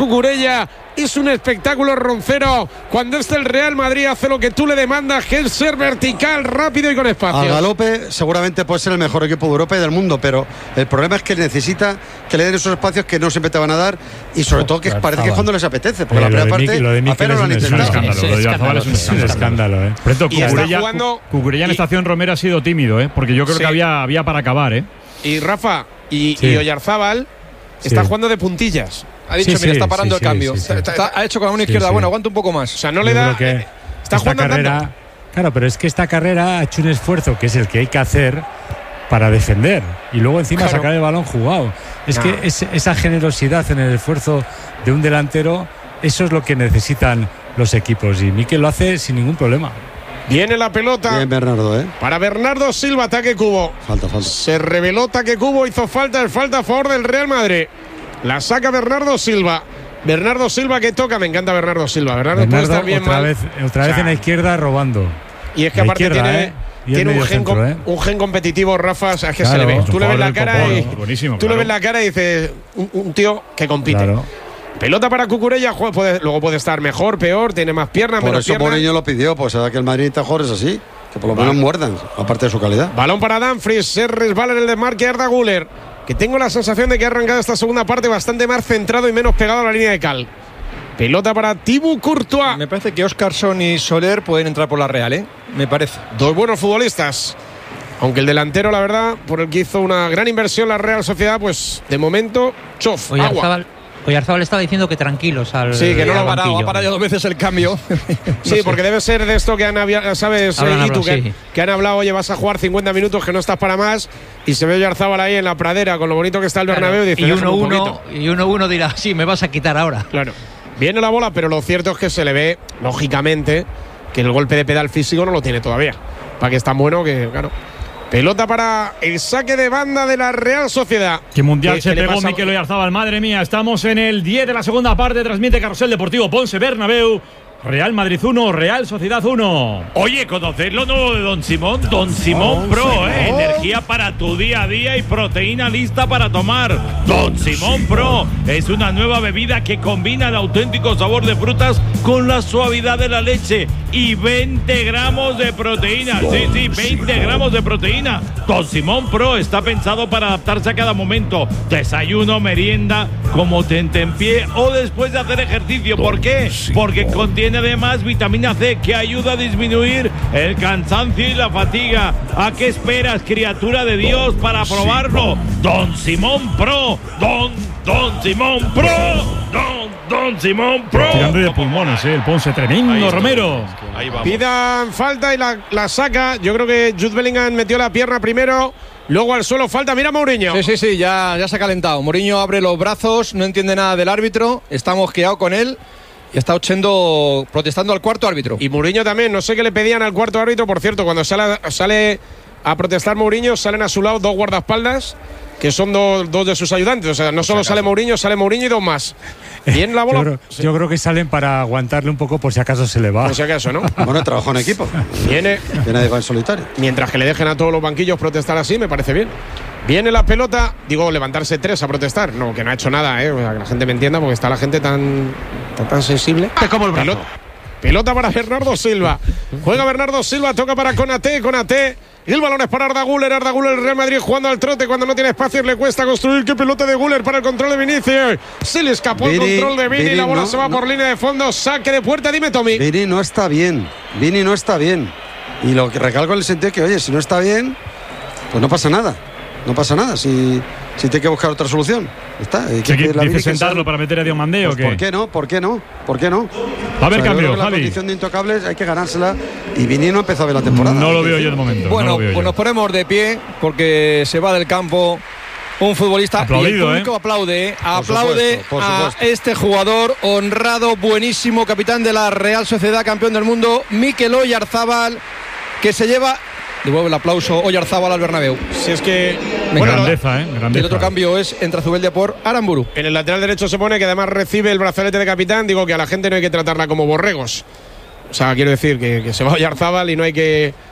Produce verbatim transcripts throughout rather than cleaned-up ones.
Cucurella. Es un espectáculo, Roncero, cuando este el Real Madrid hace lo que tú le demandas, que es ser vertical, rápido y con espacio. Al galope seguramente puede ser el mejor equipo de Europa y del mundo, pero el problema es que necesita que le den esos espacios que no siempre te van a dar, y sobre todo que parece que es cuando les apetece, porque eh, la primera parte lo de Mikel apenas lo han es un intentado. escándalo, lo de Oyarzabal es un, es un escándalo, ¿eh? Por cierto, Cucurella, jugando, Cucurella en y, estación Romero ha sido tímido, ¿eh? Porque yo creo sí. que había, había para acabar, ¿eh? Y Rafa, y, sí. y Oyarzabal está sí. jugando de puntillas. Ha dicho, Sí, mira, sí, está parando sí, el cambio. sí, sí, sí. Está, está, ha hecho con la mano Sí, izquierda. sí. Bueno, aguanta un poco más. O sea, no le Yo da. creo que eh, está esta jugando carrera, andando. claro, pero es que esta carrera ha hecho un esfuerzo que es el que hay que hacer para defender y luego encima Claro. sacar el balón jugado. Es No. que es, esa generosidad en el esfuerzo de un delantero, eso es lo que necesitan los equipos, y Mikel lo hace sin ningún problema. Viene la pelota. Bien, Bernardo, ¿eh? Para Bernardo Silva, ataque Cubo. Falta, falta. Se reveló ataque Cubo, hizo falta, el falta a favor del Real Madrid. La saca Bernardo Silva. Bernardo Silva que toca, me encanta Bernardo Silva. Bernardo, Bernardo, puede estar bien otra mal. vez, otra vez O sea, en la izquierda robando. Y es que la aparte izquierda, tiene, ¿eh? Y el tiene un, medio gen centro, com- ¿eh? un gen competitivo, Rafa. O sea, es que Claro, se le ve. es un Tú le ves jugador la del cara y Popolo, buenísimo, tú le claro. ves la cara y dices un, un tío que compite. Claro. Pelota para Cucurella, juega- puede, luego puede estar mejor, peor, tiene más piernas, Por menos eso piernas. Mourinho lo pidió, pues será que el Madrid necesita jugadores así, que por lo menos Vale. muerdan, aparte de su calidad. Balón para Dumfries, se resbala en el desmarque Arda Güler, que tengo la sensación de que ha arrancado esta segunda parte bastante más centrado y menos pegado a la línea de cal. Pelota para Thibaut Courtois. Me parece que Óscarson y Soler pueden entrar por la Real, ¿eh? Me parece. Dos buenos futbolistas. Aunque el delantero, la verdad, por el que hizo una gran inversión la Real Sociedad, pues de momento, chof, agua. Oyarzabal, Oyarzabal estaba diciendo que tranquilos al Sí, que no lo ha ha parado, banquillo. ha parado ya dos veces el cambio. Sí, porque debe ser de esto que han hablado, ¿sabes? Habrán eh, Itu, hablado, que, sí. que han hablado, oye, vas a jugar cincuenta minutos, que no estás para más, y se ve Oyarzabal ahí en la pradera, con lo bonito que está el Bernabéu, y dice, y déjame uno un uno poquito. y uno uno dirá, sí, me vas a quitar ahora. Claro. Viene la bola, pero lo cierto es que se le ve, lógicamente, que el golpe de pedal físico no lo tiene todavía. Para que es tan bueno que, claro. Pelota para el saque de banda de la Real Sociedad. ¿Qué mundial ¿Qué- se qué le pegó pasa? Mikel Oyarzabal? Madre mía, estamos en el diez de la segunda parte. Transmite Carrusel Deportivo Ponce Bernabéu. Real Madrid uno, Real Sociedad uno. Oye, ¿conocéis lo nuevo de Don Simón? Don Simón Pro, ¿eh? Energía para tu día a día y proteína lista para tomar. Don Simón Pro es una nueva bebida que combina el auténtico sabor de frutas con la suavidad de la leche y veinte gramos de proteína. Sí, sí, veinte gramos de proteína. Don Simón Pro está pensado para adaptarse a cada momento. Desayuno, merienda, como tentempié o después de hacer ejercicio. ¿Por qué? Porque contiene además vitamina C que ayuda a disminuir el cansancio y la fatiga. ¿A qué esperas, criatura de Dios, para probarlo? Don Simón Pro, Don, Don Simón Pro, Don, Don Simón Pro. Tirando de pulmones, ¿eh? El Ponce, tremendo, Romero. Ahí vamos. Pidan falta y la, la saca. Yo creo que Jude Bellingham metió la pierna primero, luego al suelo falta. Mira Mourinho. Sí, sí, sí, ya, ya se ha calentado. Mourinho abre los brazos, no entiende nada del árbitro, está mosqueado con él y está ochendo, protestando al cuarto árbitro. Y Mourinho también, no sé qué le pedían al cuarto árbitro. Por cierto, cuando sale, sale a protestar Mourinho, salen a su lado dos guardaespaldas, que son do, dos de sus ayudantes. O sea, no solo sale Mourinho, sale Mourinho y dos más. Bien la bola. Yo creo, Sí. yo creo que salen para aguantarle un poco por si acaso se le va. Por si acaso, ¿no? Bueno, trabajo en equipo, Viene, que nadie va en solitario. mientras que le dejen a todos los banquillos protestar así, me parece bien. Viene la pelota, digo, levantarse tres a protestar. No, que no ha hecho nada, ¿eh? O sea, que la gente me entienda, porque está la gente tan, tan, tan sensible. Como el brazo. Pelota, pelota para Bernardo Silva. Juega Bernardo Silva, toca para Konaté, Konaté. El balón es para Arda Güler, Arda Güler, el Real Madrid jugando al trote cuando no tiene espacio, le cuesta construir. Qué pelota de Güler para el control de Vinicius. Se le escapó Vini, el control de Vini, Vini, la bola no, se va no. por línea de fondo, saque de puerta, dime Tommy. Vini no está bien, Vini no está bien. Y lo que recalco en el sentido que, oye, si no está bien, pues no pasa nada. No pasa nada, si, si tiene que buscar otra solución. Está. Hay que ¿Qué, pedirle a Vini ¿Dices que sentarlo salga. para meter a Diomandé o Pues, qué? ¿Por qué no? ¿Por qué no? ¿Por qué no? Va a haber O sea, yo cambio, creo que la Javi. condición de intocables hay que ganársela y Vini no ha empezado bien la temporada. No lo Hay que veo yo de decirlo. momento. Bueno, no lo veo pues yo. nos ponemos de pie porque se va del campo un futbolista Aplaudido, y el público ¿eh? aplaude, ¿eh? Por aplaude supuesto, por a supuesto. este jugador honrado, buenísimo, capitán de la Real Sociedad, campeón del mundo, Mikel Oyarzabal, que se lleva, devuelve el aplauso Oyarzabal al Bernabéu. Si es que. Venga, Bueno, grandeza, ¿eh? Y Grandeza. el otro cambio es entra Zubeldia por Aramburu. en el lateral derecho se pone que además recibe el brazalete de capitán. Digo que a la gente no hay que tratarla como borregos. O sea, quiero decir que, que se va a Oyarzabal y no hay que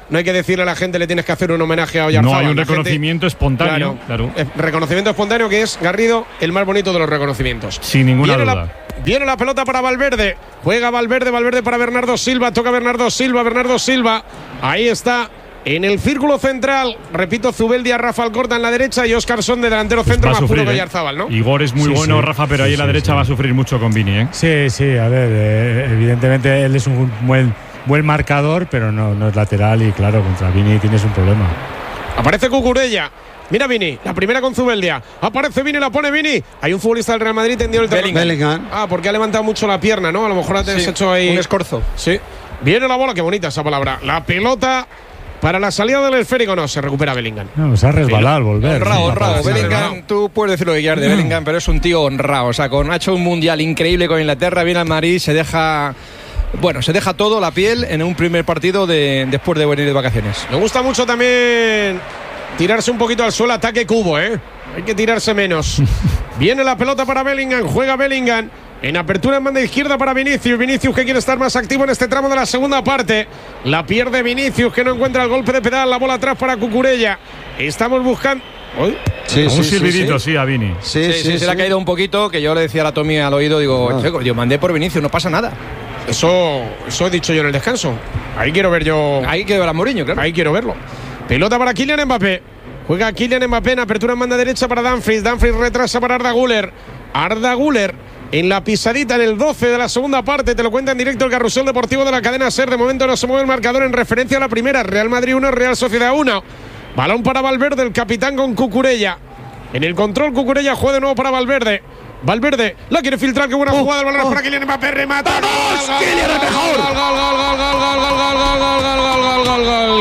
no hay que decirle a la gente le tienes que hacer un homenaje a Oyarzábal. No hay un La reconocimiento gente, espontáneo. Claro, claro. eh, reconocimiento espontáneo que es, Garrido, el más bonito de los reconocimientos. Sin ninguna viene duda. La, viene la pelota para Valverde. Juega Valverde, Valverde para Bernardo Silva. Toca Bernardo Silva, Bernardo Silva. Ahí está. En el círculo central, repito, Zubeldia, Rafa Alcorta en la derecha y Óscarson de delantero Pues centro, va a más sufrir, puro que ¿eh? Oyarzábal, ¿no? Igor es muy Sí, bueno, sí. Rafa, pero ahí Sí, en la sí, derecha sí. va a sufrir mucho con Vini, ¿eh? Sí, sí, a ver, eh, evidentemente él es un buen, buen marcador, pero no, no es lateral y claro, contra Vini tienes un problema. Aparece Cucurella. Mira Vini, la primera con Zubeldia. Aparece Vini, la pone Vini. Hay un futbolista del Real Madrid tendido el terreno. Bellingham. Ah, porque ha levantado mucho la pierna, ¿no? A lo mejor te has Sí, hecho ahí un escorzo. Sí. Viene la bola, qué bonita esa palabra. La pelota para la salida del esférico. No, se recupera Bellingham. No, se ha resbalado al volver. Honrado, Sí, honrado. sí, Bellingham, sí. tú puedes decir lo que quieras de Bellingham, pero es un tío honrado. O sea, con, ha hecho un mundial increíble con Inglaterra, viene al Madrid, se deja. Bueno, se deja todo, la piel, en un primer partido de, después de venir de vacaciones. Me gusta mucho también tirarse un poquito al suelo, ataque cubo, ¿eh? Hay que tirarse menos. Viene la pelota para Bellingham, juega Bellingham. En apertura en banda izquierda para Vinicius. Vinicius que quiere estar más activo en este tramo de la segunda parte. La pierde Vinicius que no encuentra el golpe de pedal. La bola atrás para Cucurella. Estamos buscando. ¿Uy? Sí, Un sí, sí, silbidito, sí. sí, a Vini. Sí, Sí, sí, sí, sí. se le ha caído un poquito, que yo le decía a la Tommy al oído, digo, Ah. chico, yo mandé por Vinicius, no pasa nada. Eso, eso he dicho yo en el descanso. Ahí quiero ver yo. Ahí que ver a Mourinho, claro. Ahí quiero verlo. Pelota para Kylian Mbappé. Juega Kylian Mbappé en apertura en banda derecha para Dumfries. Dumfries retrasa para Arda Güler. Arda Güler en la pisadita en el doce de la segunda parte. Te lo cuenta en directo el Carrusel Deportivo de la cadena SER. De momento no se mueve el marcador en referencia a la primera. Real Madrid uno, Real Sociedad uno. Balón para Valverde, el capitán con Cucurella. En el control Cucurella juega de nuevo para Valverde. Valverde la quiere filtrar, qué buena jugada. El balón es para Kylian Mbappé, remata. ¡Vamos! ¡Kylian es mejor! ¡Gol, gol, gol, gol, gol, gol, gol, gol, gol, gol, gol, gol, gol,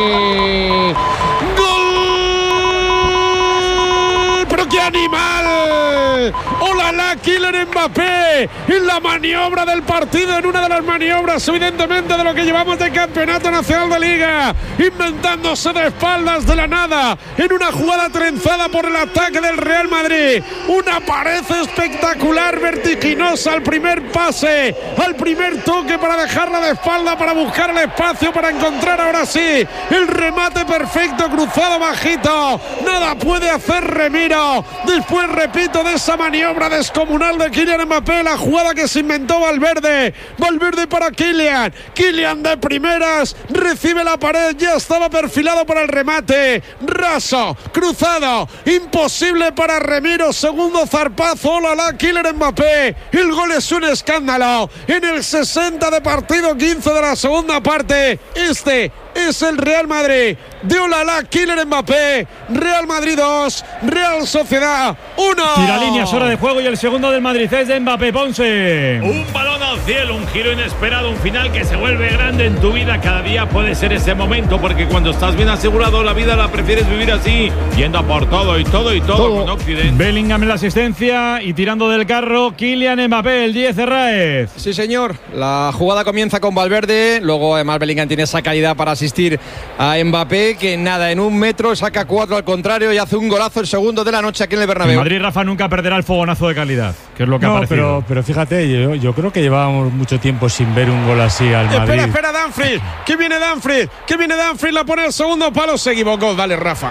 gol! ¡Gol! ¡Pero qué animal! ¡Hola, la Kylian Mbappé! En la maniobra del partido, en una de las maniobras, evidentemente, de lo que llevamos de Campeonato Nacional de Liga. Inventándose de espaldas de la nada. En una jugada trenzada por el ataque del Real Madrid. Una pared espectacular, vertiginosa al primer pase. Al primer toque para dejarla de espalda, para buscar el espacio, para encontrar ahora sí el remate perfecto, cruzado bajito. Nada puede hacer Remiro. Después, repito, de esa maniobra descomunal de Kylian Mbappé, la jugada que se inventó Valverde. Valverde para Kylian. Kylian de primeras, recibe la pared, ya estaba perfilado para el remate. Raso, cruzado, imposible para Remiro. Segundo zarpazo, hola la Kylian Mbappé. El gol es un escándalo. En el sesenta de partido, quince de la segunda parte. Este es el Real Madrid de Olala, Kylian Mbappé. Real Madrid dos, Real Sociedad uno. Tira líneas, hora de juego y el segundo del Madrid es de Mbappé. Ponce. Un balón al cielo, un giro inesperado, un final que se vuelve grande en tu vida. Cada día puede ser ese momento, porque cuando estás bien asegurado, la vida la prefieres vivir así, yendo a por todo y todo y todo, Todo. con Occidente. Bellingham en la asistencia y tirando del carro Kylian Mbappé, el diez Herráez. Sí, señor. La jugada comienza con Valverde. Luego, además, Bellingham tiene esa calidad para asistir a Mbappé, que nada, en un metro saca cuatro al contrario y hace un golazo, el segundo de la noche aquí en el Bernabéu. Madrid, Rafa, nunca perderá el fogonazo de calidad, que es lo que ha No, parecido. pero, pero fíjate, yo, yo creo que llevábamos mucho tiempo sin ver un gol así al Madrid. Espera, espera, Dumfries. Que viene Dumfries. Que viene Dumfries. La pone el segundo palo. Se equivocó. Dale, Rafa.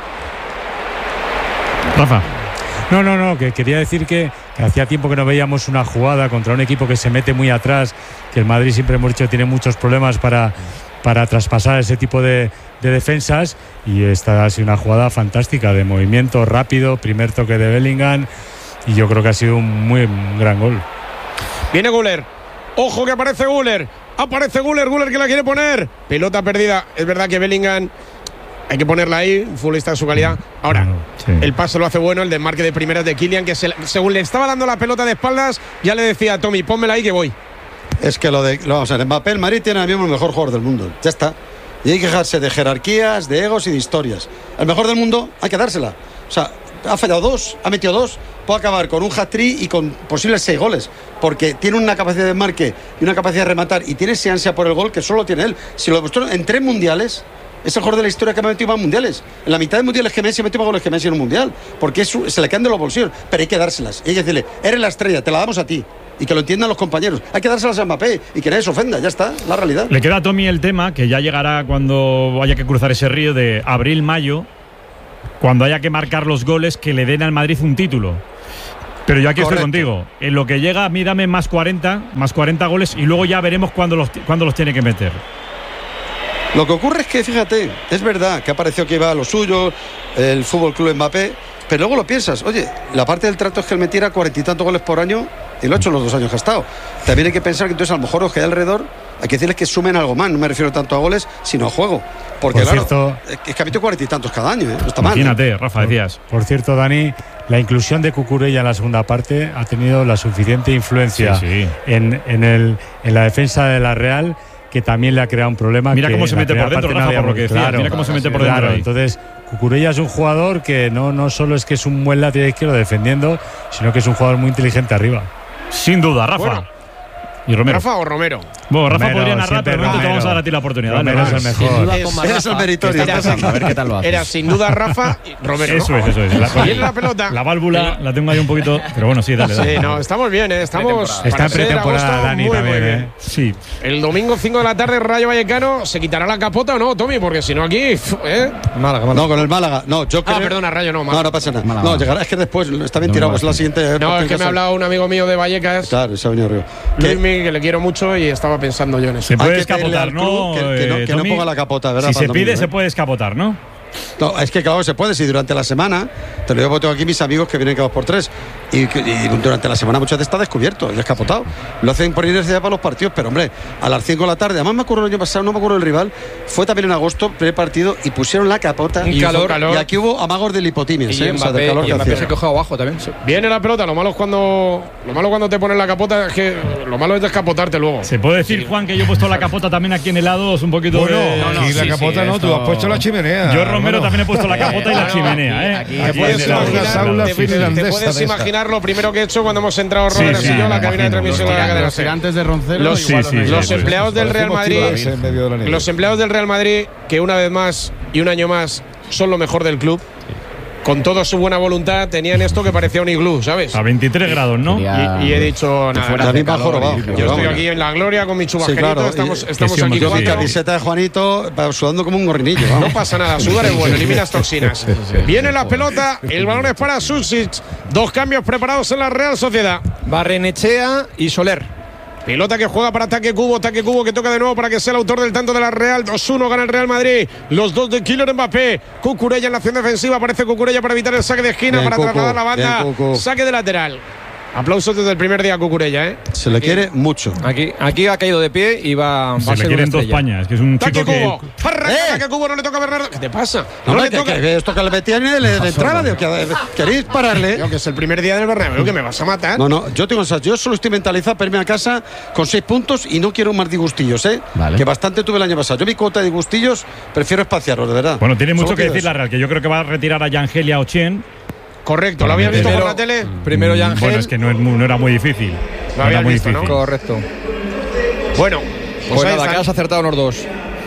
Rafa. No, no, no, que quería decir que, que hacía tiempo que no veíamos una jugada contra un equipo que se mete muy atrás, que el Madrid siempre hemos dicho tiene muchos problemas para, para traspasar ese tipo de, de defensas, y esta ha sido una jugada fantástica de movimiento rápido, primer toque de Bellingham, y yo creo que ha sido un muy un gran gol. Viene Güler. Ojo que aparece Güler. Aparece Güler. Güler que la quiere poner. Pelota perdida. Es verdad que Bellingham hay que ponerla ahí. Un futbolista de su calidad. Ahora, Bueno, sí. el pase lo hace bueno. El desmarque de primeras de Kylian, que se, según le estaba dando la pelota de espaldas, ya le decía a Tommy, pónmela ahí que voy. Es que lo de. Lo, vamos a ver, Mbappé, el Madrid tiene ahora mismo el mejor jugador del mundo. Ya está. Y hay que dejarse de jerarquías, de egos y de historias. El mejor del mundo hay que dársela. O sea, ha fallado dos, ha metido dos, puede acabar con un hat-trick y con posibles seis goles, porque tiene una capacidad de marque y una capacidad de rematar, y tiene ese ansia por el gol que solo tiene él. Si lo demostró en tres mundiales, es el jugador de la historia que me ha metido más mundiales. En la mitad de mundiales que Messi metió más goles que Messi en un mundial, porque es su, se le caen de los bolsillos, pero hay que dárselas. Y hay que decirle, eres la estrella, te la damos a ti. y que lo entiendan los compañeros. Hay que dárselas a Mbappé y que nadie se ofenda, ya está, la realidad. Le queda a Tommy el tema, que ya llegará cuando haya que cruzar ese río de abril-mayo, cuando haya que marcar los goles que le den al Madrid un título. Pero yo aquí Correcto. estoy contigo. En lo que llega, a mí dame más cuarenta, más cuarenta goles y luego ya veremos cuándo los, cuándo los tiene que meter. Lo que ocurre es que, fíjate, es verdad que ha parecido que iba a lo suyo, el Fútbol Club Mbappé, pero luego lo piensas, oye, la parte del trato es que él metiera cuarenta y tantos goles por año y lo ha hecho los dos años que ha estado. También hay que pensar que entonces a lo mejor los que hay alrededor, hay que decirles que sumen algo más, no me refiero tanto a goles, sino a juego. Porque por claro, cierto, es que ha metido cuarenta y tantos cada año, ¿eh? No está imagínate, mal. ¿eh? Rafa, decías. Por, por cierto, Dani, la inclusión de Cucurella en la segunda parte ha tenido la suficiente influencia sí, sí. En, en, el, en la defensa de la Real, que también le ha creado un problema. Mira que cómo se mete por dentro, Rafa, por lo que decía. Claro, Mira cómo se mete por claro, dentro ahí. Entonces, Cucurella es un jugador que no, no solo es que es un buen lateral izquierdo defendiendo, sino que es un jugador muy inteligente arriba. Sin duda, Rafa. Bueno. ¿Y Romero? ¿Rafa o Romero? Bueno, Rafa Romero, podría narrar, pero no te vamos a dar a ti la oportunidad. Romero Dale, es el Rafa. mejor. Es, es el meritorio. Era, a ver qué tal lo haces. Era sin duda Rafa y Romero. Eso ¿no? es, eso es. La, Viene la pelota. La válvula la tengo ahí un poquito, pero bueno, sí, dale, dale. Sí, no, estamos bien, ¿eh? Estamos. Está en pretemporada, Dani, muy, también, muy bien. ¿eh? Sí. El domingo cinco de la tarde, Rayo Vallecano. ¿Se quitará la capota o no, Tommy? Porque si no aquí. ¿eh? Málaga, Málaga. No, con el Málaga. No, yo creo. Ah, perdona, Rayo no. No, no pasa nada. Málaga. No, llegará. Es que después está bien No, tirado. no, Es la siguiente. No, es que me ha hablado un amigo mío de Vallecas, Claro, se ha venido arriba. Luismi, que le quiero mucho y estaba pensando yo en eso. Se puede Hay que pedirle escapotar, al ¿no? club que- que no- eh, que no Tommy? ponga la capota, ¿verdad, Si para se el pide, domingo, se eh? puede escapotar, ¿no? No, es que claro, se puede. Si durante la semana, te lo digo porque tengo aquí mis amigos que vienen cada dos por tres. Y, que- y durante la semana muchas veces está descubierto y descapotado. Lo hacen por inercia para los partidos, pero hombre, a las cinco de la tarde, además me acuerdo el año pasado, no me acuerdo el rival, fue también en agosto, primer partido, y pusieron la capota. Un y, calor. y aquí hubo amagos de lipotimias, Y ¿eh? O sea, Mbappé, del calor y que Mbappé hacía. se cogió abajo también. Sí. Viene la pelota, lo malo es cuando. Lo malo cuando te ponen la capota es que. Lo malo es descapotarte luego. Se puede decir, Juan, que yo he puesto la capota también aquí en el lado, es un poquito Bueno, de. aquí la sí, capota sí, no, tú esto- has puesto la chimenea. Yo, Romero, hermano. también he puesto la capota y la chimenea, ¿eh? aquí- Te aquí puedes en la- imaginar, una sauna te- te- te finlandesa puedes de esta. imaginar lo primero que he hecho cuando hemos entrado Sí, Robert sí, y yo a la me cabina de imagino, transmisión de la los cadena Los SER. tirantes de Roncero. Los- igual sí, sí, no- sí, Los sí, empleados del Real Parecemos Madrid, tibas en medio de la nieve. los empleados del Real Madrid, que una vez más y un año más son lo mejor del club, con toda su buena voluntad, tenían esto que parecía un iglú, ¿sabes? A veintitrés grados, ¿no? Quería- Y, y he dicho, nada, fuera nada. También hace bajo calor, robado. y dije, Yo estoy Vamos. aquí en la gloria con mi Sí, chubajerito, claro. estamos, Y- estamos que sí, aquí Yo mi cuatro. camiseta de Juanito, va sudando como un gorrinillo. No Vamos. pasa nada, sudar es bueno, eliminas toxinas. Viene la pelota, el balón es para Susic. Dos cambios preparados en la Real Sociedad. Barrenechea y Soler. Pelota que juega para Ataque Cubo, Ataque Cubo que toca de nuevo para que sea el autor del tanto de la Real. dos uno gana el Real Madrid. Los dos de Kylian Mbappé. Cucurella en la acción defensiva. Aparece Cucurella para evitar el saque de esquina, Bien, para Cucu, trasladar la banda. bien, Cucu. Saque de lateral. Aplausos desde el primer día a Cucurella, ¿eh? Se le quiere mucho. Aquí, aquí ha caído de pie y va, va Se a le ser quieren una dos estrella. pañas, que es un Ataque chico que. Cubo. Arranca ¡Eh! Ataque Cubo, no le toca a Bernardo. ¿Qué te pasa? No, No hombre, le que, toca. que- que esto que le metían le, le, le entraba. de- que- ¿Queréis pararle? Tío, que es el primer día del Bernabéu, que me vas a matar. No, no, yo tengo esas. Yo solo estoy mentalizado para irme a casa con seis puntos y no quiero más disgustillos, ¿eh? Vale. Que bastante tuve el año pasado. Yo mi cuota de disgustillos prefiero espaciarlos, de verdad. Bueno, tiene mucho Solo que pido decir eso. la Real, que yo creo que va a retirar a Yangelia Ochien. Correcto, ¿lo habías visto por la tele? Primero Yangel. Bueno, es que no, es muy- no era muy difícil. Lo No habías era muy visto, ¿no? difícil. Correcto. Bueno, Pues, pues ahí nada, están. que has acertado los dos.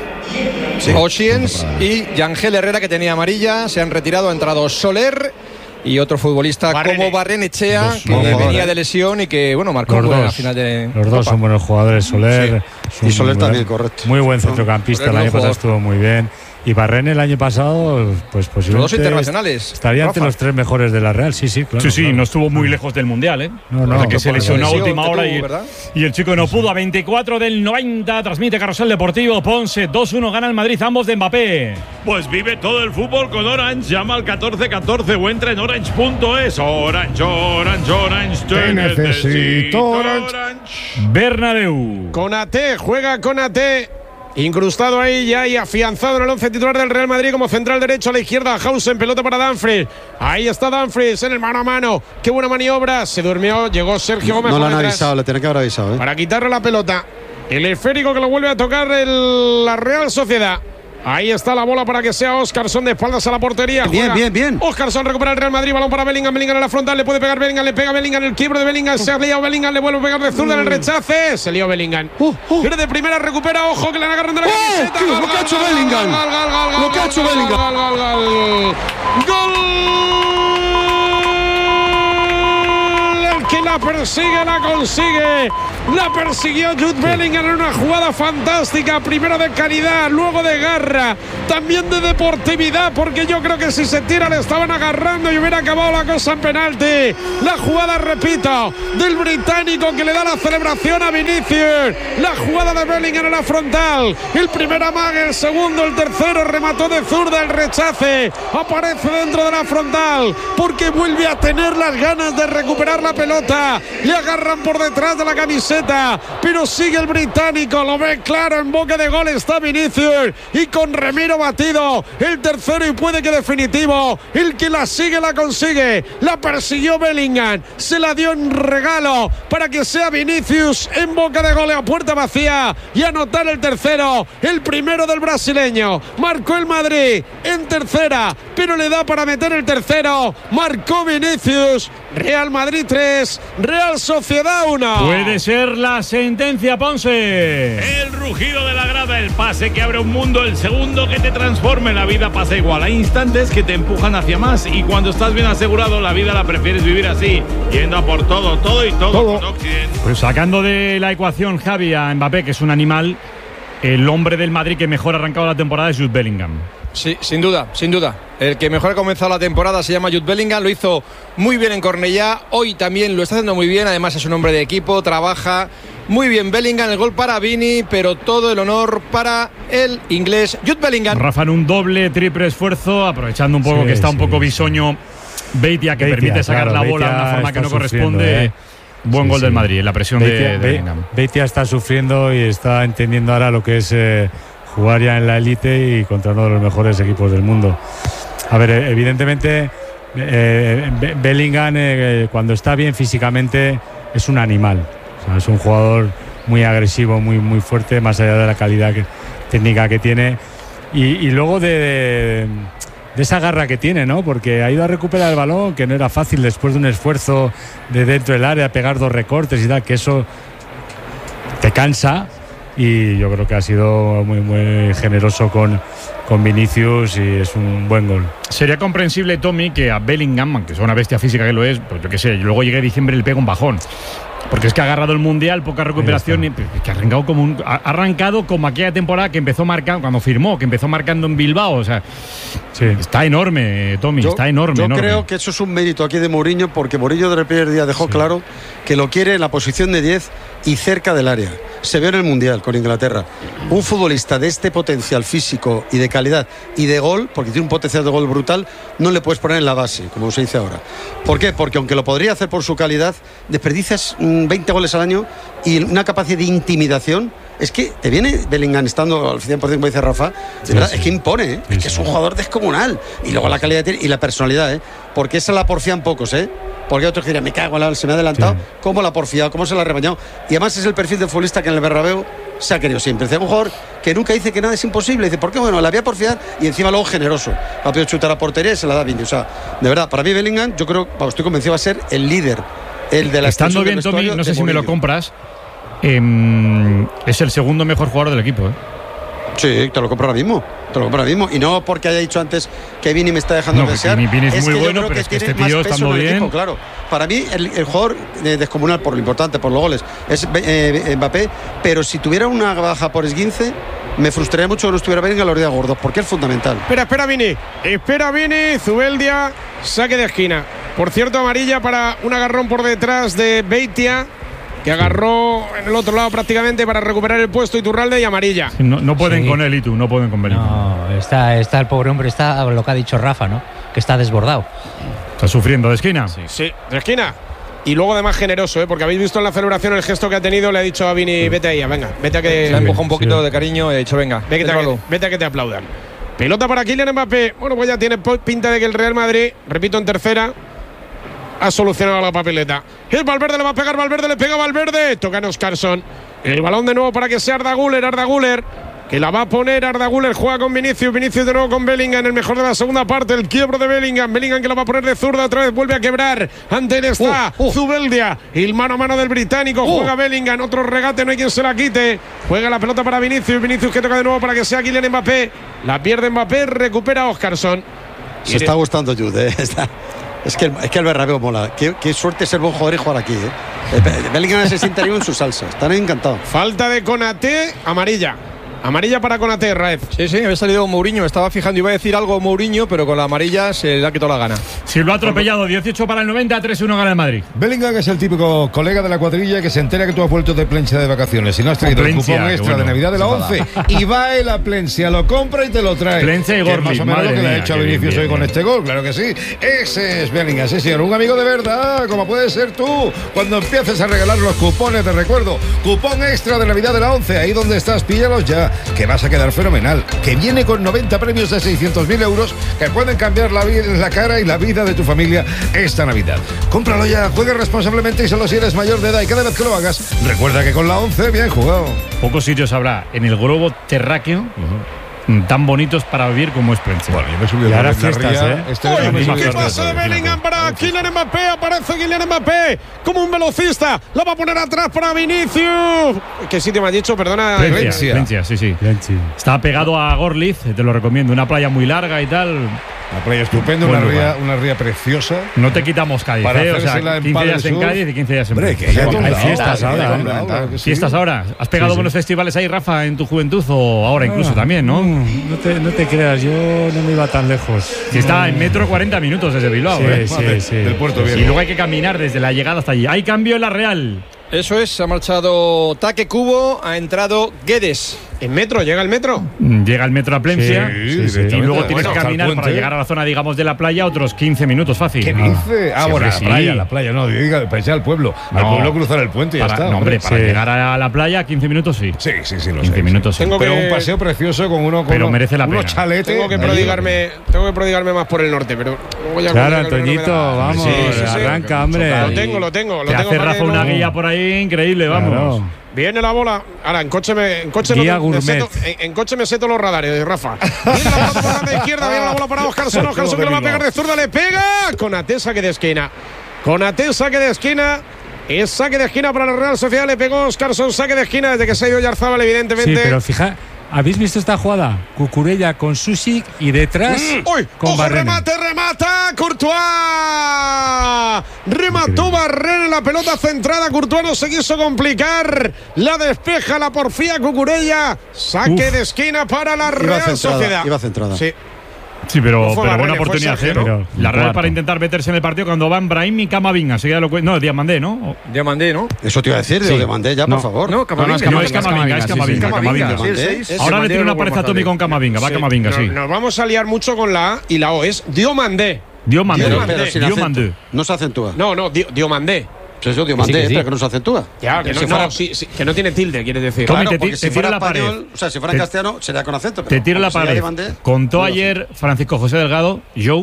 Ochiens y Yangel Herrera, que tenía amarilla, se han retirado. Ha entrado Soler y otro futbolista Barrene. como Barrenechea, Dos que jugadores. venía de lesión y que, bueno, marcó Los un gol en la dos, final de los dos Copa. son buenos jugadores. Soler es un Y Soler buen- también, correcto. Muy buen centrocampista. Soler El año buen pasado jugador. estuvo muy bien. Y Barrene el año pasado, pues Los posiblemente dos internacionales. estaría entre Rafa. los tres mejores de la Real. Sí, sí, claro. Sí, sí, claro. no estuvo muy lejos del Mundial, ¿eh? No, no, Hasta que no, se por lesionó a lesión última que hora tuvo, y, ¿verdad? y el chico no pudo. A veinticuatro del noventa, transmite Carrusel Deportivo. Ponce, dos uno gana el Madrid, ambos de Mbappé. Pues vive todo el fútbol con Orange. Llama al catorce catorce o entra en orange punto es. Orange, Orange, Orange. Te necesito, Orange. Bernabéu. Konaté, juega Konaté. Incrustado ahí ya y afianzado en el once titular del Real Madrid como central derecho a la izquierda. Hausen, pelota para Dumfries. Ahí está Dumfries en el mano a mano. Qué buena maniobra. Se durmió, llegó Sergio Gómez. No lo por han detrás avisado, le tienen que haber avisado, ¿eh? para quitarle la pelota. El esférico que lo vuelve a tocar el- la Real Sociedad. Ahí está la bola para que sea Óscarson de espaldas a la portería. Bien, Juega bien, bien. Óscarson recupera el Real Madrid. Balón para Bellingham. Bellingham en la frontal. Le puede pegar Bellingham. Le pega Bellingham. El quiebro de Bellingham. Se ha liado Bellingham. Le vuelve a pegar de zurda en el rechace. Se lió Bellingham. Uh, uh. Pierde de primera. Recupera. Ojo que le han agarrado de la ¡Oh! camiseta. Tío, Gol, lo que ha gol, hecho gol, Bellingham. gol, gol, gol, gol, Lo que ha gol, hecho gol, Bellingham. Gol, gol, gol. Gol. El que la la persigue, la consigue. La persiguió Jude Bellingham en una jugada fantástica. Primero de calidad, luego de garra, también de deportividad, porque yo creo que si se tira le estaban agarrando y hubiera acabado la cosa en penalti. La jugada, repito, del británico que le da la celebración a Vinicius. La jugada de Bellingham en la frontal. El primer amague, el segundo, el tercero, remató de zurda, el rechace. Aparece dentro de la frontal porque vuelve a tener las ganas de recuperar la pelota. Le agarran por detrás de la camiseta, pero sigue el británico. Lo ve claro, en boca de gol está Vinicius y con Remiro batido. El tercero y puede que definitivo. El que la sigue la consigue. La persiguió Bellingham. Se la dio en regalo para que sea Vinicius en boca de gol a puerta vacía y anotar el tercero. El primero del brasileño. Marcó el Madrid en tercera, pero le da para meter el tercero. Marcó Vinicius. Real Madrid tres, Real Sociedad uno. Puede ser la sentencia, Ponce. El rugido de la grada, el pase que abre un mundo, el segundo que te transforme. La vida pasa igual. Hay instantes que te empujan hacia más y cuando estás bien asegurado, la vida la prefieres vivir así, yendo a por todo, todo y todo, todo. Con Occident. Pues sacando de la ecuación, Javi, a Mbappé, que es un animal, el hombre del Madrid que mejor ha arrancado la temporada es Jude Bellingham. Sí, sin duda, sin duda. El que mejor ha comenzado la temporada se llama Jude Bellingham, lo hizo muy bien en Cornellá, hoy también lo está haciendo muy bien, además es un hombre de equipo, trabaja muy bien Bellingham, el gol para Vini, pero todo el honor para el inglés Jude Bellingham. Rafa en un doble, triple esfuerzo, aprovechando un poco sí, que está un sí, poco bisoño Beitia, que Beitia, permite sacar claro, la bola de una forma que no corresponde. ¿eh? Buen sí, gol sí. del Madrid, la presión Beitia, de, de Bellingham. Beitia está sufriendo y está entendiendo ahora lo que es eh, jugar ya en la élite y contra uno de los mejores equipos del mundo. A ver, evidentemente eh, Bellingham eh, cuando está bien físicamente es un animal. O sea, es un jugador muy agresivo, muy, muy fuerte, más allá de la calidad que, técnica que tiene. Y, y luego de, de, de esa garra que tiene, ¿no? Porque ha ido a recuperar el balón, que no era fácil después de un esfuerzo de dentro del área, pegar dos recortes y tal, que eso te cansa. Y yo creo que ha sido muy, muy generoso con, con Vinicius y es un buen gol. Sería comprensible, Tommy, que a Bellingham, aunque sea una bestia física que lo es, pues yo qué sé, luego llegue diciembre y le pega un bajón. Porque es que ha agarrado el Mundial, poca recuperación, y que ha arrancado como un, ha arrancado como aquella temporada que empezó marcando, cuando firmó, que empezó marcando en Bilbao. O sea, sí. está enorme, Tommy, yo, está enorme. Yo enorme. creo que eso es un mérito aquí de Mourinho, porque Mourinho desde el primer día dejó sí. claro que lo quiere en la posición de diez y cerca del área. Se vio en el Mundial con Inglaterra. Un futbolista de este potencial físico y de calidad y de gol, porque tiene un potencial de gol brutal, no le puedes poner en la base, como se dice ahora. ¿Por qué? Porque aunque lo podría hacer por su calidad, desperdicias veinte goles al año y una capacidad de intimidación. Es que te viene Bellingham estando al cien por ciento, como dice Rafa, de verdad, sí, sí. es que impone, ¿eh? sí, es que es un jugador descomunal. Y luego la calidad y la personalidad, ¿eh? Porque esa la porfían pocos, ¿eh? Porque otros que dirán, me cago, se me ha adelantado. Sí. ¿Cómo la ha porfiado? ¿Cómo se la ha rebañado? Y además es el perfil de futbolista que en el Bernabéu se ha querido siempre. Es un jugador que nunca dice que nada es imposible. Dice, ¿por qué? Bueno, la voy a porfiar y encima luego generoso. Ha podido chutar a portería y se la da Vini. O sea, de verdad, para mí Bellingham, yo creo, bueno, estoy convencido, va a ser el líder. El de la Estando bien, Tommy, no sé si me lo compras. Eh, es el segundo mejor jugador del equipo, ¿eh? Sí, te lo compro ahora mismo. Te lo compro ahora mismo. Y no porque haya dicho antes que Vini me está dejando no, de desear. Vini es, es muy que bueno, pero que es que este tío estando bien. Equipo, claro. Para mí, el, el jugador descomunal por lo importante, por los goles, es eh, Mbappé. Pero si tuviera una baja por esguince, me frustraría mucho que no estuviera Bellingham a los días gordos, porque es fundamental. Espera, espera, Vini. Espera, Vini. Zubeldia, saque de esquina. Por cierto, amarilla para un agarrón por detrás de Beitia, que agarró en el otro lado prácticamente para recuperar el puesto, Iturralde, y amarilla. Sí, no, no pueden sí. con él y tú, no pueden con Bellingham. No, está, está el pobre hombre, está lo que ha dicho Rafa, ¿no? Que está desbordado. Está sufriendo de esquina. Sí, sí de esquina. Y luego además generoso, ¿eh? Porque habéis visto en la celebración el gesto que ha tenido, le ha dicho a Vini, vete ahí, venga, vete a que... Se le ha empujado un poquito sí. de cariño y ha dicho, venga, vete a, que, vete a que te aplaudan. Pelota para Kylian Mbappé. Bueno, pues ya tiene pinta de que el Real Madrid, repito, en tercera, ha solucionado la papeleta. El Valverde le va a pegar, Valverde le pega a Valverde. Toca en Oscarson. El balón de nuevo para que sea Arda Güler, Arda Güler, que la va a poner Arda Güler, juega con Vinicius, Vinicius de nuevo con Bellingham, el mejor de la segunda parte, el quiebro de Bellingham, Bellingham que la va a poner de zurda, otra vez vuelve a quebrar, ante él está uh, uh. Zubeldia, y el mano a mano del británico, uh. juega Bellingham, otro regate, no hay quien se la quite, juega la pelota para Vinicius, Vinicius que toca de nuevo para que sea Kylian Mbappé, la pierde Mbappé, recupera Oscarson. Se está gustando Jude, ¿eh? está, Es que, el, es que el Bernabéu mola. Qué, qué suerte ser buen jugador y jugar aquí, ¿eh? Bellingham se siente en su salsa. Están encantados. Falta de Konaté, amarilla. Amarilla para Konaté, Raez. Sí, sí, había salido Mourinho, me estaba fijando, iba a decir algo Mourinho, pero con la amarilla se le ha quitado la gana. Si lo ha atropellado, dieciocho para el noventa, tres uno gana el Madrid. Bellingham es el típico colega de la cuadrilla que se entera que tú has vuelto de Plencia de vacaciones y no has traído el Plencia, cupón extra bueno, de Navidad de la once y va él a Plencia, lo compra y te lo trae. Plencia y Que es Gorli, más o menos lo madre que le ha mía, hecho a qué bien, Vinicius hoy bien, con bien. este gol, claro que sí. Ese es Bellingham, sí señor, un amigo de verdad, como puedes ser tú, cuando empieces a regalar los cupones de recuerdo. Cupón extra de Navidad de la once, ahí donde estás, píllalos ya, que vas a quedar fenomenal, que viene con noventa premios de seiscientos mil euros que pueden cambiar la, vida, la cara y la vida de tu familia esta Navidad. Cómpralo ya, juega responsablemente y solo si eres mayor de edad, y cada vez que lo hagas, recuerda que con la once, bien jugado. Pocos sitios habrá en el globo terráqueo tan bonitos para vivir como es Plencia. Bueno, yo me subí Y ahora a fiestas, ¿eh? Este Uy, verano me misma subí ¿qué a fiesta, pasa de fiestas, Bellingham fíjate. para Kylian Mbappé? Aparece Kylian Mbappé como un velocista. La va a poner atrás para Vinicius. ¿Qué sitio me has dicho? Perdona. Plencia, Plencia. Plencia, sí, sí. Bianchi. Está pegado a Gorliz, te lo recomiendo. Una playa muy larga y tal. Una playa estupenda, Buen una lugar. ría, una ría preciosa. No te quitamos Cádiz, Para ¿eh? O hacérsela sea, en quince Padel días en Sur. Cádiz y quince días en Hombre, Plencia. que ya Hay te han fiestas dado, ahora, ya te han ¿eh? dado, claro que sí. ¿Fiestas ahora? ¿Has pegado Sí, sí. buenos festivales ahí, Rafa, en tu juventud o ahora incluso Ah, también, no? mm, No te, no te creas, yo no me iba tan lejos. Si está en metro cuarenta minutos desde Bilbao, Sí, ¿eh? sí, sí. Del Puerto Y Viejo. luego hay que caminar desde la llegada hasta allí. Hay cambio en la Real. Eso es, ha marchado Taque Cubo, ha entrado Guedes. ¿En metro? ¿Llega el metro? Llega el metro a Plencia. Sí, sí, Y luego directamente. tienes Bueno, que hasta el caminar para puente. llegar a la zona, digamos, de la playa otros quince minutos fácil. ¿Qué dice? Ah, Sí, bueno, hombre, la sí. playa, la playa, no, diga, pensé al pueblo. Al No. pueblo cruzar el puente y ya Para, está. no, hombre, para Sí. llegar a la playa quince minutos sí. Sí, sí, sí, lo quince sé. minutos sí. Tengo Pero que- un paseo precioso con uno con Pero uno- merece la unos pena. chaletes. Tengo que allí. prodigarme, tengo que prodigarme más por el norte, pero luego ya Claro, cuando llegue el verano Antoñito, me da- vamos, Sí, sí, sí. arranca, hombre. Lo tengo, lo tengo, lo Te tengo. hace para Rafa que una no- guía por ahí increíble, vamos. Claro. Viene la bola. Ahora, en coche me, en coche Guía no me- me gourmet. seto, en, en coche me seto los radares, Rafa. Viene la pelota por la izquierda, viene la bola para Oscarson. Oscarson que le va a pegar de zurda, le pega. Con Atesa que de esquina. Con Atesa que de esquina. Es saque de esquina para la Real Sociedad. Le pegó Oscarson, saque de esquina desde que se ha ido Yarzábal, evidentemente. Sí, pero fija, ¿habéis visto esta jugada? Cucurella con Susic y detrás ¡Uy! con ¡Ojo, Barrena. remate, remata! ¡Courtois! Remató Barrena en la pelota centrada. Courtois no se quiso complicar. La despeja, la porfía Cucurella. Saque Uf. de esquina para la Iba Real centrada, Sociedad. iba centrada. Sí. Sí, pero, No fue pero Barrena, buena fue oportunidad, Sergio, ¿eh? ¿no? La Real Cuarto. para intentar meterse en el partido cuando van Brahim y Camavinga. Seguida lo cu- no, Diamandé, ¿no? Ya mandé, ¿no? Eso te iba a decir, Sí. lo demandé ya, No. por favor. No, Camavinga. No, es Camavinga, es Camavinga. Camavinga, Camavinga. sí, el seis. Ahora le tiene una Diamandé pareja lo Tommy con Camavinga. Va Sí. Camavinga, sí. Nos, nos vamos a liar mucho con la A y la O. Es Diomandé. Diomandé. Pero, Diomandé. pero sin Diomandé. acento. No se acentúa. No, no, Dio- Diomandé. Pues eso, Diomandé, Sí, que sí. pero que no se acentúa. Ya, que Si no, fuera- no, sí, sí, que no tiene tilde, quieres decir. Tommy, Claro, te porque ti- si te fuera tira la pared. español, o sea, si fuera en Te- castellano, sería con acento. Te pero tiro la como sería pared. Diomandé, Contó no. ayer Francisco José Delgado, Joe,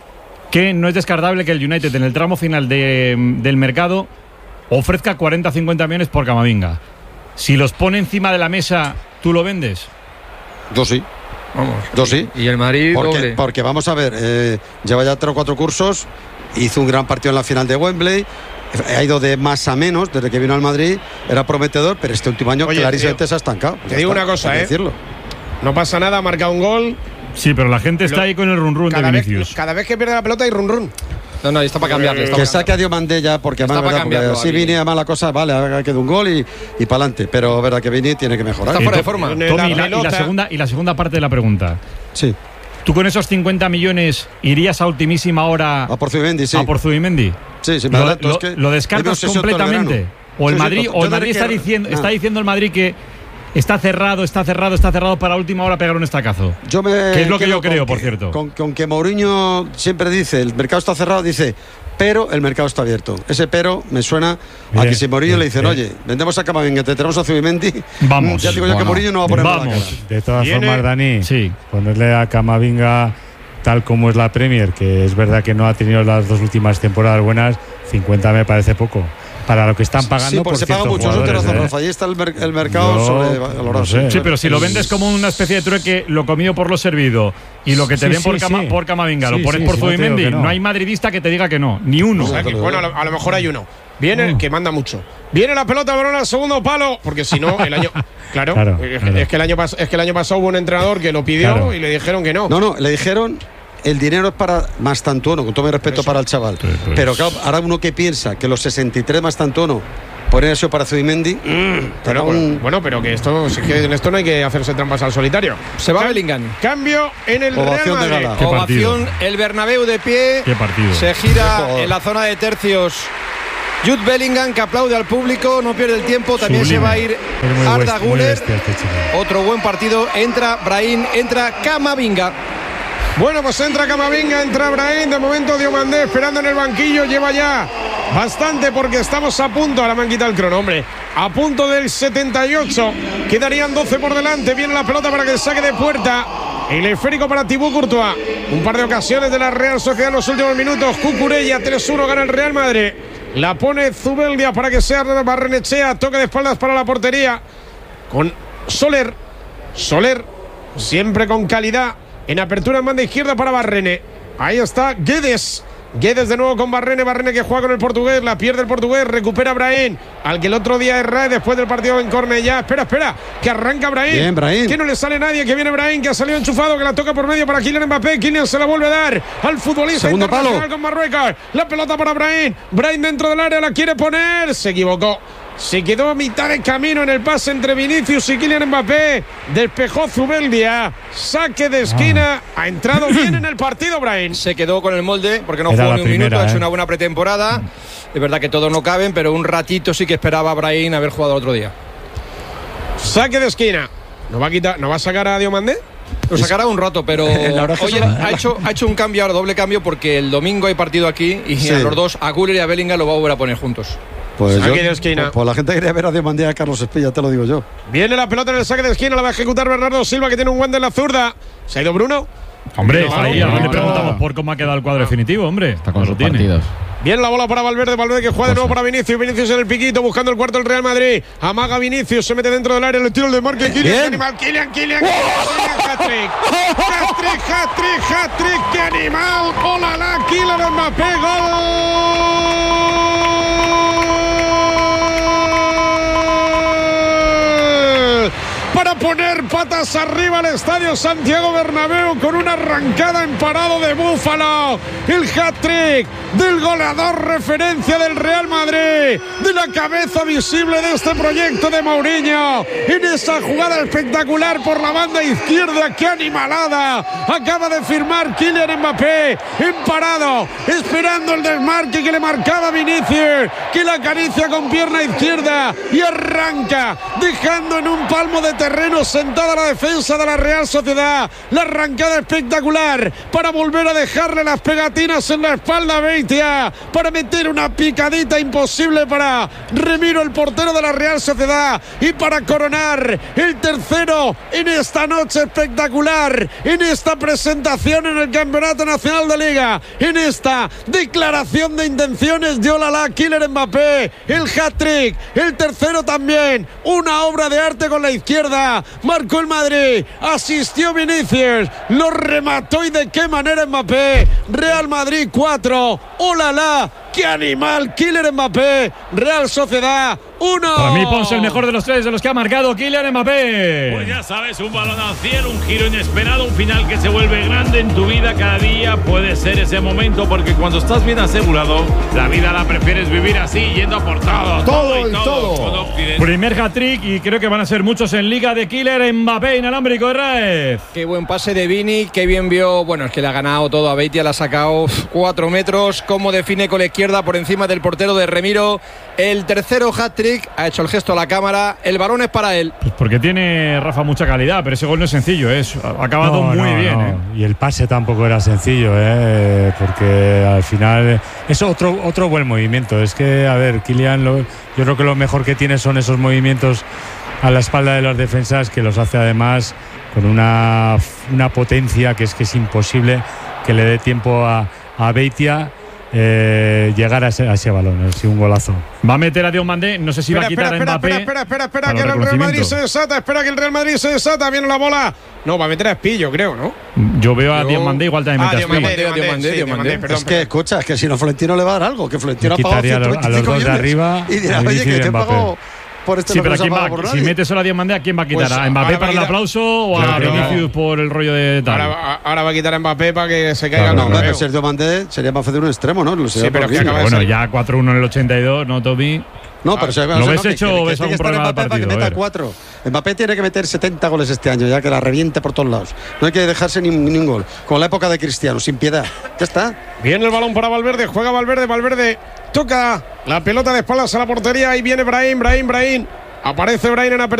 que no es descartable que el United en el tramo final de- del mercado ofrezca cuarenta a cincuenta millones por Camavinga. Si los pone encima de la mesa, ¿tú lo vendes? Yo sí, Vamos. yo sí. Y el Madrid Porque, doble. porque vamos a ver, eh, lleva ya tres o cuatro cursos, hizo un gran partido en la final de Wembley, ha ido de más a menos desde que vino al Madrid, era prometedor, pero este último año Oye, clarísimamente te- se ha estancado. te Ya digo está, una cosa, hay que ¿eh? decirlo. No pasa nada, ha marcado un gol. Sí, pero la gente está Lo- ahí con el run run de Cada vez, Vinicius. cada vez que pierde la pelota hay run run. No, no, está para cambiarle. Está Que para saque a Diomandé ya, porque Está además, para verdad, porque cambiarlo así aquí. Vini, además la cosa, vale, ahora queda un gol y, y para adelante. Pero verdad que Vini tiene que mejorar. Está fuera de To- forma. Tiene Tommy, y la la, y la pelota. segunda, y la segunda parte de la pregunta. Sí, ¿Tú con esos cincuenta millones irías a ultimísima hora a por Zubimendi, sí. a por Zubimendi? Sí, sí, me ¿Lo, adelanto, lo- es que lo hay una descartas obsesión todo el completamente? verano. ¿O el Sí, sí, Madrid, yo o el de Madrid que- está, diciendo, no. está diciendo el Madrid que está cerrado, está cerrado, está cerrado para última hora pegar un estacazo? Yo me Que es lo que quedo yo creo, con por que- cierto. Con, con que Mourinho siempre dice, el mercado está cerrado, dice, pero el mercado está abierto. Ese pero me suena a Bien, que si Mourinho bien, le dicen, bien. oye, vendemos a Camavinga, te tenemos a Zubimendi, Vamos. ya digo yo que Bueno, Mourinho no va a poner mala vamos. cara. De todas Viene- formas, Dani, Sí. ponerle a Camavinga tal como es la Premier, que es verdad que no ha tenido las dos últimas temporadas buenas, cincuenta me parece poco. Para lo que están pagando Sí, porque por se paga ciertos mucho, eso tienes razón, jugadores, Rafa. ¿eh? Ahí está el, mer- el mercado Yo, sobrevalorado. no sé. Sí, pero si lo vendes como una especie de trueque, lo comido por lo servido, y lo que te Sí, den por, sí, Cama- sí. por Camavinga, lo Sí, pones sí, por sí, no te digo Zubimendi, que no. no. hay madridista que te diga que no, ni uno. O sea, que, bueno, a lo, a lo mejor hay uno. Viene, Mm. que manda mucho. Viene la pelota, balón al segundo palo, porque si no, el año. Claro, Claro, es, claro. es que el año pas- es que el año pasado hubo un entrenador que lo pidió Claro. y le dijeron que no. No, no, le dijeron el dinero es para Mastantuono, con todo mi respeto para el chaval. Sí, pues. Pero claro, ahora uno que piensa que los sesenta y tres Mastantuono poner eso para Zubimendi. Mm, pero, un... Bueno, pero que esto, si es que en esto no hay que hacerse trampas al solitario. Se va Cam Bellingham. Cambio en el Ovación Real de Madrid. gala. Qué partido. Ovación, el Bernabéu de pie. Qué partido. Se gira en la zona de tercios. Jude Bellingham, que aplaude al público, no pierde el tiempo. También Sublime. se va a ir Es muy Arda best- muy Güler. bestia este chico. Otro buen partido. Entra Brahim, entra Camavinga. Bueno, pues entra Camavinga, entra Brahim. De momento Diomandé esperando en el banquillo. Lleva ya bastante porque estamos a punto. Ahora me han quitado el crono, hombre. A punto del setenta y ocho. Quedarían doce por delante. Viene la pelota para que saque de puerta. El esférico para Thibaut Courtois. Un par de ocasiones de la Real Sociedad en los últimos minutos. Cucurella, tres uno gana el Real Madrid. La pone Zubeldia para que sea Barrenechea. Toque de espaldas para la portería. Con Soler. Soler, siempre con calidad. En apertura en banda izquierda para Barrene. Ahí está Guedes. Guedes de nuevo con Barrene. Barrene que juega con el portugués. La pierde el portugués. Recupera Brahim. Al que el otro día erra después del partido en Cornellá. Espera, espera. Que arranca Brahim. Bien, Brahim. Que no le sale nadie. Que viene Brahim. Que ha salido enchufado. Que la toca por medio para Kylian Mbappé. Kylian se la vuelve a dar al futbolista Segundo internacional palo. con Marruecos. La pelota para Brahim. Brahim dentro del área. La quiere poner. Se equivocó. Se quedó a mitad de camino en el pase entre Vinicius y Kylian Mbappé. Despejó Zubeldia. Saque de esquina. Ha entrado bien en el partido, Brahim. Se quedó con el molde porque no Era jugó la ni un primera, minuto. Ha hecho ¿eh? una buena pretemporada. Es verdad que todos no caben, pero un ratito sí que esperaba a Brahim haber jugado el otro día. Saque de esquina. ¿No va a quitar, no va a sacar a Diomandé? Lo sacará un rato, pero La verdad es que oye, eso- ha hecho, ha hecho un cambio ahora, doble cambio, porque el domingo hay partido aquí y Sí. a los dos, a Güler y a Bellingham, lo va a volver a poner juntos. Pues, Saque yo- de esquina. pues, pues la gente quería ver a Diomandé y a Carlos Espilla, te lo digo yo. Viene la pelota en el saque de esquina. La va a ejecutar Bernardo Silva, que tiene un guante en la zurda. ¿Se ha ido Bruno? Hombre, No, está ahí. no, Ahora no, le no. preguntamos por cómo ha quedado el cuadro definitivo, hombre. Está con No sus lo tiene. partidos. Viene la bola para Valverde, Valverde que juega de nuevo para Vinicius, Vinicius en el piquito, buscando el cuarto del Real Madrid. Amaga Vinicius, se mete dentro del área, le tira el de marca. Kylian, Bien. qué animal, Kylian, Kylian, Kylian, hat-trick. Hat-trick, hat-trick, hat-trick, qué animal. Hola, la Kylian Mbappé, gol. Para poner patas arriba al estadio Santiago Bernabéu con una arrancada en parado de Búfalo. El hat-trick del goleador referencia del Real Madrid, de la cabeza visible de este proyecto de Mourinho. En esa jugada espectacular por la banda izquierda, qué animalada. Acaba de firmar Kylian Mbappé en parado, esperando el desmarque que le marcaba Vinicius, que la acaricia con pierna izquierda y arranca, dejando en un palmo de terreno sentada la defensa de la Real Sociedad. La arrancada espectacular para volver a dejarle las pegatinas en la espalda a Beitia, para meter una picadita imposible para Remiro, el portero de la Real Sociedad, y para coronar el tercero en esta noche espectacular, en esta presentación en el Campeonato Nacional de Liga, en esta declaración de intenciones de Olala Kylian Mbappé. El hat-trick, el tercero también, una obra de arte con la izquierda. Marcó el Madrid, asistió Vinicius, lo remató, y de qué manera Mbappé. Real Madrid cuatro, ¡olala! ¡Qué animal! Kylian Mbappé, Real Sociedad uno. Para mí, Ponce, el mejor de los tres de los que ha marcado Kylian Mbappé. Pues ya sabes, un balón al cielo, un giro inesperado, un final que se vuelve grande en tu vida cada día. Puede ser ese momento, porque cuando estás bien asegurado, la vida la prefieres vivir así, yendo a por todo. Todo y y todo. Con Occidente. Primer hat-trick, y creo que van a ser muchos en Liga de Kylian Mbappé, inalámbrico de Raez. Qué buen pase de Vini, qué bien vio. Bueno, es que le ha ganado todo a Beitia, le ha sacado cuatro metros. Cómo define con la izquierda por encima del portero de Remiro. El tercero hat-trick, ha hecho el gesto a la cámara. El balón es para él. Pues porque tiene Rafa mucha calidad, pero ese gol no es sencillo, es ha acabado No, muy no, bien. no. ¿eh? Y el pase tampoco era sencillo, ¿eh? Porque al final es otro, otro buen movimiento. Es que, a ver, Kylian, lo, yo creo que lo mejor que tiene son esos movimientos a la espalda de las defensas, que los hace además con una, una potencia que es que es imposible que le dé tiempo a, a Beitia eh, llegar a ese, a ese balón. Es un golazo. Va a meter a Diomandé, no sé si va a quitar espera, a Mbappé. espera, espera, espera, espera, para que el el Real Madrid reconocimiento. se desata. Espera que el Real Madrid se desata. Viene la bola. No, va a meter a Espillo, creo, ¿no? Yo veo a Yo- Diomandé, igual también Ah, mete a Diomandé, Espillo. Diomandé, Diomandé, sí, Diomandé, Diomandé, perdón, Es que, perdón. escucha, es que si no, Florentino le va a dar algo. Que Florentino Yo ha pagado quitaría a los- ciento veinticinco a los dos de millones arriba, y dirá, a oye, Vinicius que y te he Mbappé. pagado por este Sí, no pero ¿a se quién enfada va? por Si nadie. metes solo a Diamandé, ¿a quién va a quitar? Pues ¿A Mbappé ahora va para a el quitar- aplauso o a Claro. Vinicius por el rollo de tal? Ahora, va- ahora va a quitar a Mbappé para que se caiga Claro, el No, hombre, trofeo. pero Sergio Mandé sería más fácil un extremo, ¿no? Lo Sí, sería pero por que Vini. acaba de Bueno, ser- ya cuatro uno en el ochenta y dos, ¿no, Tommy? No, pero se, ¿Lo o sea, ves que- hecho que- o que ves tiene algún que estar problema Mbappé del para que partido? meta A ver. cuatro. Mbappé tiene que meter setenta goles este año, ya que la reviente por todos lados. No hay que dejarse ni, ni un gol. Como la época de Cristiano, sin piedad. Ya está. Viene el balón para Valverde, juega Valverde, Valverde toca la pelota de espaldas a la portería y viene Brahim, Brahim, Brahim. Aparece Brahim en apertura.